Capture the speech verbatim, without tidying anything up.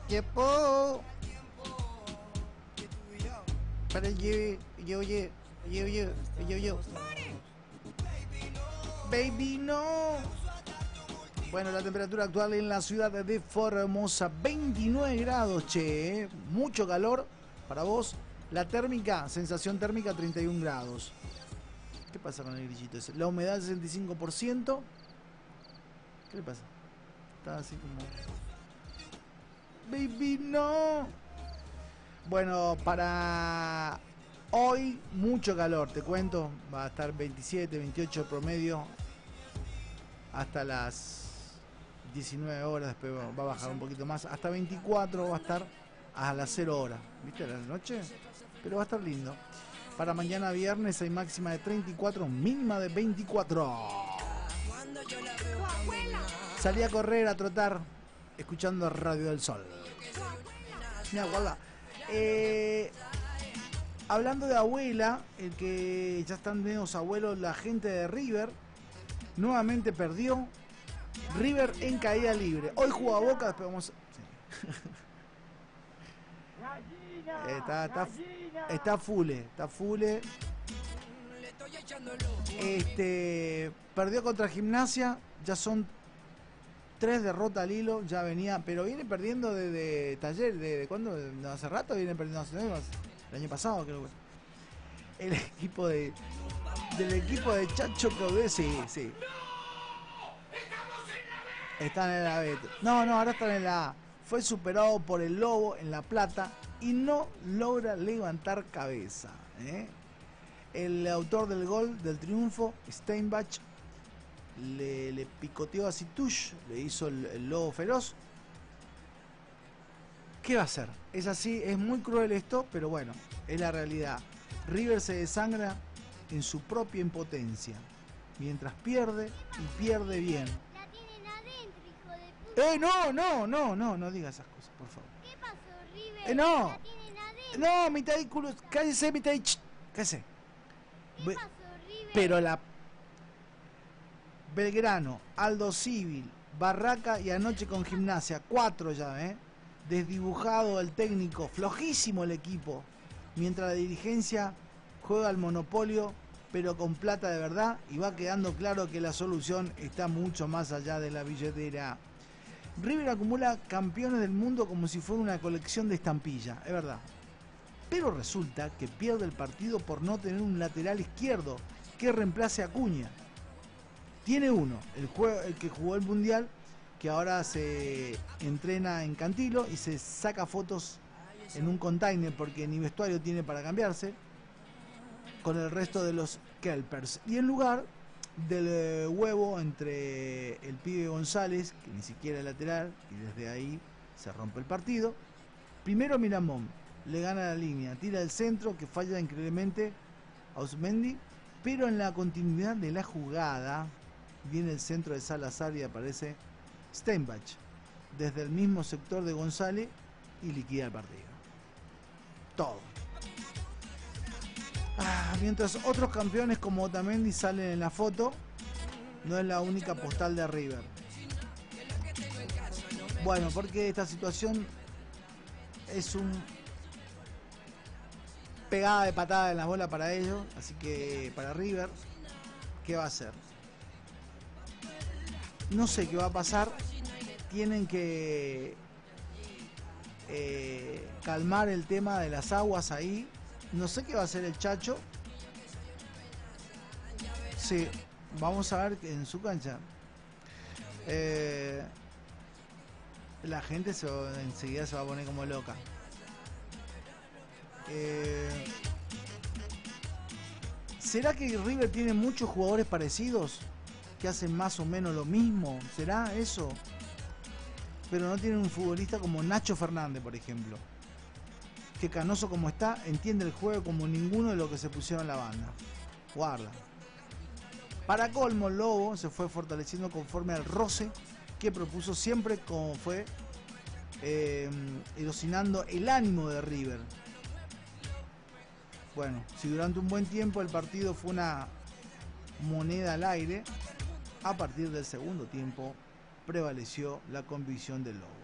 Tiempo. Para yo, yo, yo, yo, yo, yo, yo. Baby, no. Bueno, la temperatura actual en la ciudad de Formosa, veintinueve grados, che, ¿eh? Mucho calor para vos. La térmica, sensación térmica, treinta y un grados. ¿Qué pasa con el grillito ese? La humedad, sesenta y cinco por ciento. ¿Qué le pasa? Está así como... Baby, no. Bueno, para hoy, mucho calor, te cuento. Va a estar veintisiete, veintiocho promedio hasta las diecinueve horas, después va a bajar un poquito más, hasta veinticuatro va a estar a las cero horas, ¿viste? A la noche, pero va a estar lindo. Para mañana viernes hay máxima de treinta y cuatro, mínima de veinticuatro. Salí a correr, a trotar, escuchando Radio del Sol. Mi abuela. Eh, hablando de abuela, el que ya están menos abuelos, la gente de River nuevamente perdió. River en caída libre. Hoy juega Boca, después vamos. Sí. está, está, está fule, está fule. Este perdió contra Gimnasia. Ya son tres derrotas al hilo. Ya venía, pero viene perdiendo desde de Taller. ¿De, de cuándo? De hace rato viene perdiendo. El año pasado, creo que. El equipo de. Del equipo de Chacho Caudé, sí, sí. Están en la B. No, no, ahora están en la A. Fue superado por el Lobo en La Plata y no logra levantar cabeza, ¿eh? El autor del gol del triunfo, Steinbach, le, le picoteó a Sitush, le hizo el, el Lobo feroz. ¿Qué va a hacer? Es así, es muy cruel esto, pero bueno, es la realidad. River se desangra en su propia impotencia, mientras pierde y pierde bien. Eh, no, no, no, no, no diga esas cosas, por favor. ¿Qué pasó, River? Eh, no. La tienen adentro. No, mitad de culo, cállese, mitad de... Ch, cállese. ¿Qué Be pasó, River? Pero la... Belgrano, Aldo Civil, Barraca y anoche con Gimnasia, cuatro ya, ¿eh? Desdibujado el técnico, flojísimo el equipo, mientras la dirigencia juega al monopolio, pero con plata de verdad, y va quedando claro que la solución está mucho más allá de la billetera. River acumula campeones del mundo como si fuera una colección de estampillas, es verdad. Pero resulta que pierde el partido por no tener un lateral izquierdo que reemplace a Acuña. Tiene uno, el, juego, el que jugó el Mundial, que ahora se entrena en Cantilo y se saca fotos en un container porque ni vestuario tiene para cambiarse, con el resto de los Kelpers. Y en lugar del eh, huevo entre el pibe González, que ni siquiera es lateral, y desde ahí se rompe el partido. Primero Miramón le gana la línea, tira el centro que falla increíblemente a Osmendi, pero en la continuidad de la jugada viene el centro de Salazar y aparece Steinbach desde el mismo sector de González y liquida el partido. Todo. Ah, mientras otros campeones como Otamendi salen en la foto, no es la única postal de River. Bueno, porque esta situación es un pegada de patada en la bola para ellos, así que para River, ¿qué va a hacer? No sé qué va a pasar. Tienen que eh, calmar el tema de las aguas ahí. No sé qué va a hacer el Chacho. Sí, vamos a ver en su cancha. Eh, la gente se va, enseguida se va a poner como loca. Eh, ¿Será que River tiene muchos jugadores parecidos que hacen más o menos lo mismo? ¿Será eso? Pero no tienen un futbolista como Nacho Fernández, por ejemplo, que Canoso como está entiende el juego como ninguno de los que se pusieron en la banda. Guarda. Para colmo, el Lobo se fue fortaleciendo conforme al roce que propuso siempre, como fue eh, erosionando el ánimo de River. Bueno, si durante un buen tiempo el partido fue una moneda al aire, a partir del segundo tiempo prevaleció la convicción del Lobo.